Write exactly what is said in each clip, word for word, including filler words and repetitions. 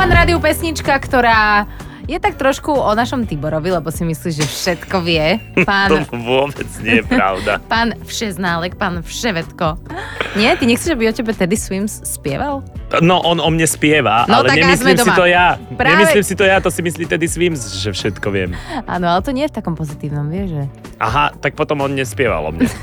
Fan rádiu pesnička, ktorá je tak trošku o našom Tiborovi, lebo si myslíš, že všetko vie. Pán... To vôbec nie je pravda. Pán Všeználek, pán Vševedko. Nie? Ty nechceš, aby o tebe Teddy Swims spieval? No, on o mne spieva, no, ale nemyslím si to ja. Práve... Nemyslím si to ja, to si myslí Teddy Swims, že všetko viem. Áno, ale to nie je v takom pozitívnom, vieš, že? Aha, tak potom on nespieval o mne.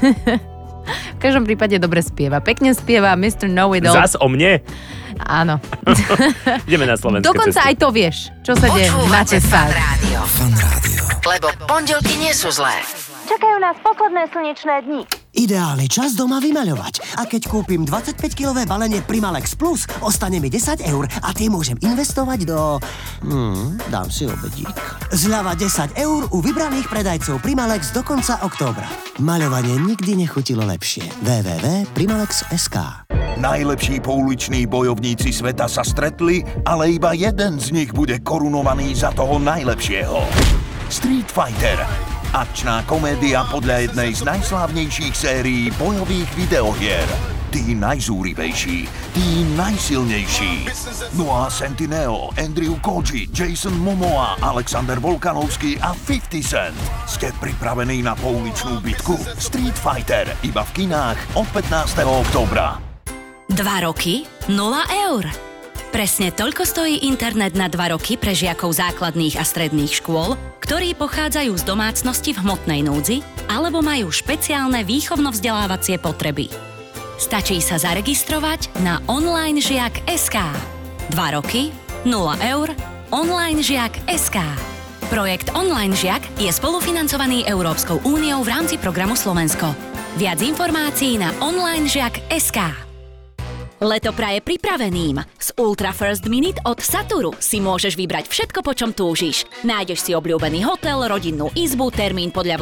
V každom prípade dobre spieva. Pekne spieva mister Know-It-All. Zas o mne? Áno. Ideme na slovenské Dokonca cesty. aj to vieš, čo sa deje na cestách. Fan rádio. Fan rádio. Lebo pondelky nie sú zlé. Čakajú nás posledné slnečné dni. Ideálny čas doma vymaľovať. A keď kúpim dvadsaťpäťkilové balenie Primalex Plus, ostane mi desať eur a tie môžem investovať do... Hmm, dám si obedík. Zľava desať eur u vybraných predajcov Primalex do konca októbra. Maľovanie nikdy nechutilo lepšie. w w w bodka primalex bodka es ká. Najlepší pouliční bojovníci sveta sa stretli, ale iba jeden z nich bude korunovaný za toho najlepšieho. Street Fighter. Akčná komédia podľa jednej z najslávnejších sérií bojových videohier. Tí najzúrivejší, tí najsilnejší. No a Sentinel, Andrew Koji, Jason Momoa, Alexander Volkanovský a päťdesiat Cent. Ste pripravení na pouličnú bitku? Street Fighter iba v kinách od pätnásteho októbra. Dva roky, nula eur. Presne toľko stojí internet na dva roky pre žiakov základných a stredných škôl, ktorí pochádzajú z domácnosti v hmotnej núdzi alebo majú špeciálne výchovno-vzdelávacie potreby. Stačí sa zaregistrovať na onlinežiak bodka es ká. Dva roky, nula eur, onlinežiak bodka es ká. Projekt Online Žiak je spolufinancovaný Európskou úniou v rámci programu Slovensko. Viac informácií na onlinežiak bodka es ká. Leto praje pripraveným. Z Ultra First Minute od Saturu si môžeš vybrať všetko, po čom túžiš. Nájdeš si obľúbený hotel, rodinnú izbu, termín podľa